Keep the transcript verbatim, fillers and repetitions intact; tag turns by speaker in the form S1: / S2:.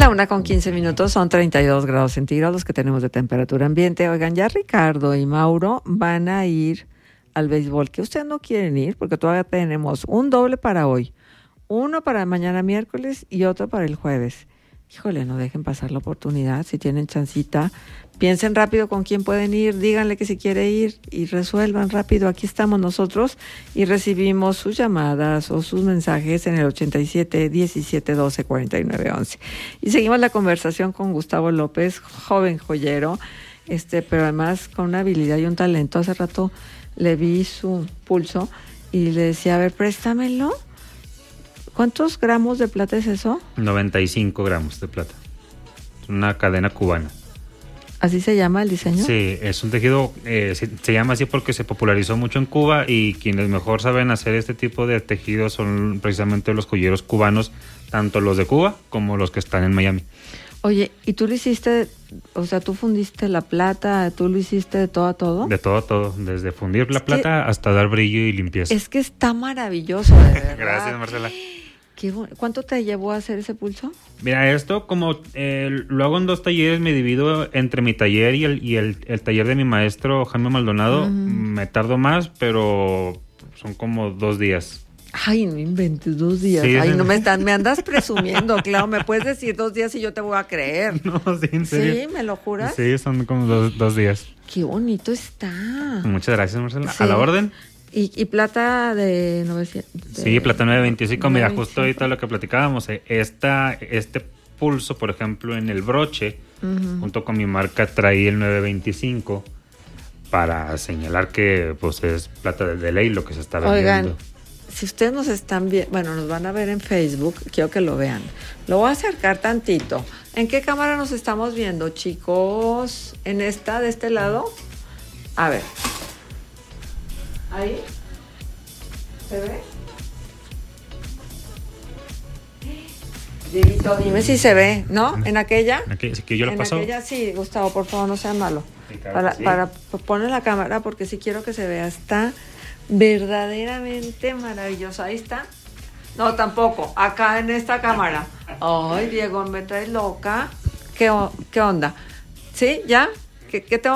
S1: la una con quince minutos, son treinta y dos grados centígrados que tenemos de temperatura ambiente. Oigan, ya Ricardo y Mauro van a ir al béisbol, que ustedes no quieren ir porque todavía tenemos un doble para hoy, uno para mañana miércoles y otro para el jueves. Híjole, no dejen pasar la oportunidad, si tienen chancita, piensen rápido con quién pueden ir, díganle que si quiere ir y resuelvan rápido. Aquí estamos nosotros y recibimos sus llamadas o sus mensajes en el ochenta y siete, diecisiete, doce, cuarenta y nueve, once. Y seguimos la conversación con Gustavo López, joven joyero, este, pero además con una habilidad y un talento. Hace rato le vi su pulso y le decía, a ver, préstamelo. ¿Cuántos gramos de plata es eso?
S2: noventa y cinco gramos de plata. Es una cadena cubana.
S1: ¿Así se llama el diseño?
S2: Sí, es un tejido, eh, se, se llama así porque se popularizó mucho en Cuba y quienes mejor saben hacer este tipo de tejidos son precisamente los joyeros cubanos, tanto los de Cuba como los que están en Miami.
S1: Oye, ¿y tú lo hiciste, o sea, tú fundiste la plata, tú lo hiciste de todo a todo?
S2: De todo a todo, desde fundir la
S1: es
S2: plata
S1: que,
S2: hasta dar brillo y limpieza.
S1: Es que está maravilloso, de verdad.
S2: Gracias, Marcela.
S1: Qué bueno. ¿Cuánto te llevó a hacer ese pulso?
S2: Mira, esto como eh, lo hago en dos talleres, me divido entre mi taller y el, y el, el taller de mi maestro Jaime Maldonado. Uh-huh. Me tardo más, pero son como dos días.
S1: Ay, no inventes, dos días. Sí, Ay, no me están, me andas presumiendo, claro. ¿Me puedes decir dos días y yo te voy a creer?
S2: No, sí, en serio.
S1: ¿Sí? ¿Me lo juras?
S2: Sí, son como dos, dos días.
S1: Qué bonito está.
S2: Muchas gracias, Marcela.
S1: Sí.
S2: ¿A la orden?
S1: Y, y plata de novecientos. De,
S2: sí, plata nueve veinticinco. Mira,
S1: veinticinco.
S2: Justo ahorita lo que platicábamos, eh, esta, este pulso, por ejemplo, en el broche, uh-huh. junto con mi marca, traí el nueve veinticinco para señalar que pues es plata de, de ley lo que se está vendiendo.
S1: Oigan, si ustedes nos están viendo, bueno, nos van a ver en Facebook, quiero que lo vean. Lo voy a acercar tantito. ¿En qué cámara nos estamos viendo, chicos? ¿En esta, de este lado? A ver. ¿Ahí? ¿Se ve? Dieguito, dime si se ve, ¿no? ¿En aquella?
S2: ¿En aquella? ¿Sí que yo la
S1: en
S2: paso?
S1: aquella sí, Gustavo, por favor, no sea malo.
S2: Sí, claro
S1: para,
S2: sí.
S1: para poner la cámara, porque sí quiero que se vea. Está verdaderamente maravilloso. Ahí está. No, tampoco. Acá en esta cámara. Ay, Diego, me traes loca. ¿Qué, qué onda? ¿Sí? ¿Ya? ¿Qué, qué tengo